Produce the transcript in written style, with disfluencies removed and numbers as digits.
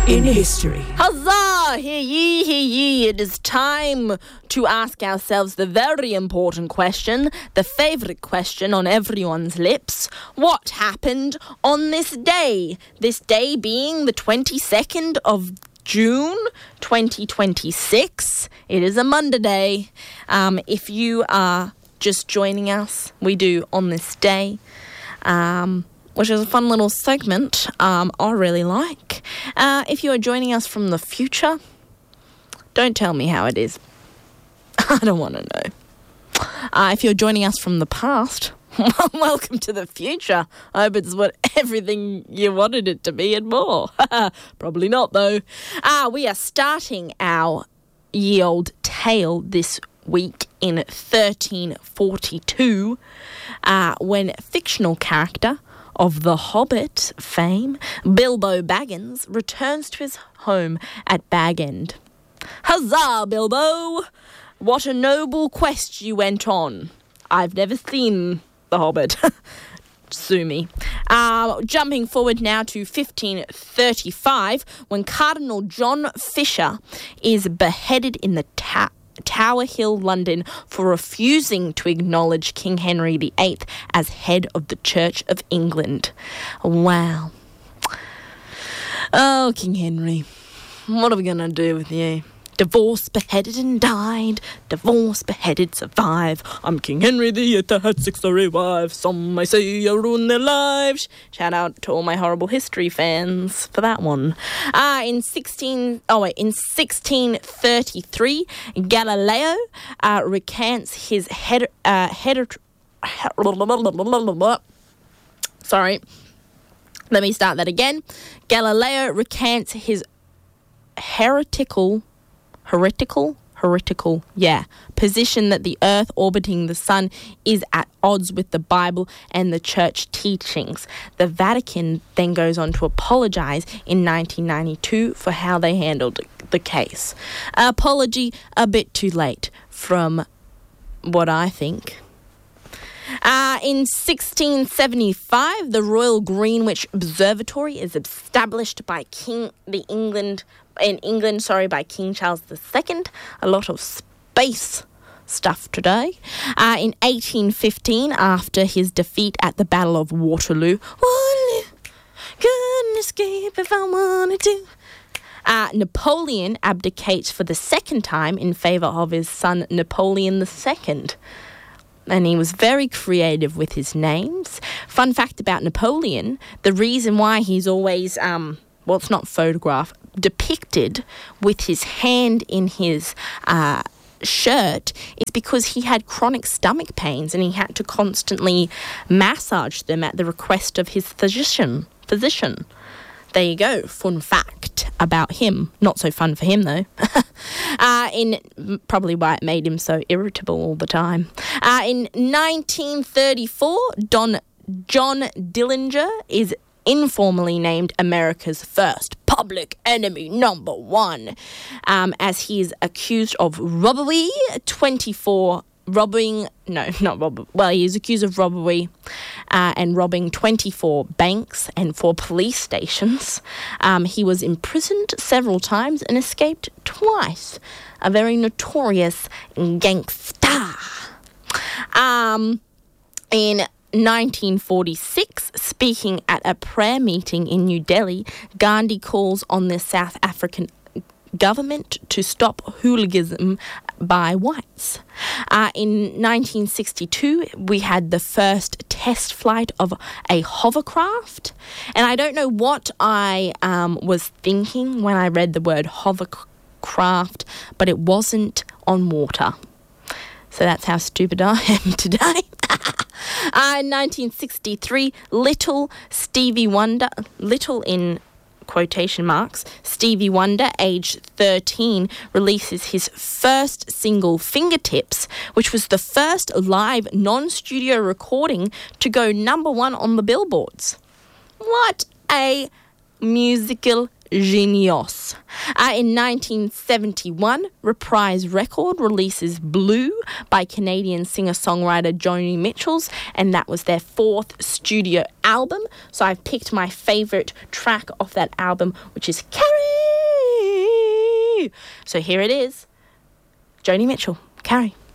in history. Huzzah! Hear ye, hear ye. It is time to ask ourselves the very important question, the favourite question on everyone's lips. What happened on this day? This day being the 22nd of June 2026. It is a Monday. If you are just joining us, we do on this day. Which is a fun little segment I really like. If you are joining us from the future, don't tell me how it is. I don't want to know. If you're joining us from the past, welcome to the future. I hope it's what everything you wanted it to be and more. Probably not, though. We are starting our ye-old tale this week in 1342, when fictional character of The Hobbit fame, Bilbo Baggins, returns to his home at Bag End. Huzzah, Bilbo! What a noble quest you went on. I've never seen The Hobbit. Sue me. Jumping forward now to 1535, when Cardinal John Fisher is beheaded in the Tower Hill, London, for refusing to acknowledge King Henry VIII as head of the Church of England. Wow. Oh, King Henry, what are we going to do with you? Divorced, beheaded and died. Divorced, beheaded, survive. I'm King Henry VIII, I had 6 sorry wives. Some may say I ruined their lives. Shout out to all my horrible history fans for that one. In 1633, Galileo recants his sorry. Let me start that again. Galileo recants his heretical, position that the Earth orbiting the Sun is at odds with the Bible and the Church teachings. The Vatican then goes on to apologise in 1992 for how they handled the case. Apology a bit too late, from what I think. In 1675, the Royal Greenwich Observatory is established by King Charles II. A lot of space stuff today. In 1815, after his defeat at the Battle of Waterloo, couldn't escape if I wanted to. Napoleon abdicates for the second time in favour of his son Napoleon II. And he was very creative with his names. Fun fact about Napoleon, the reason why he's always, it's not photographed, depicted with his hand in his shirt, is because he had chronic stomach pains and he had to constantly massage them at the request of his physician. There you go, fun fact about him. Not so fun for him, though. Probably why it made him so irritable all the time. In 1934, John Dillinger is informally named America's first public enemy number 1, as he is accused of robbery, he is accused of robbery and robbing 24 banks and 4 police stations. He was imprisoned several times and escaped twice. A very notorious gangster. In 1946, speaking at a prayer meeting in New Delhi, Gandhi calls on the South African government to stop hooliganism by whites. In 1962, we had the first test flight of a hovercraft. And I don't know what I was thinking when I read the word hovercraft, but it wasn't on water. So that's how stupid I am today. In 1963, little in quotation marks, Stevie Wonder, aged 13, releases his first single, Fingertips, which was the first live non-studio recording to go number 1 on the billboards. What a musical genius. In 1971, Reprise Record releases Blue by Canadian singer-songwriter Joni Mitchell, and that was their 4th studio album. So I've picked my favourite track off that album, which is Carry So here it is. Joni Mitchell, Carrie.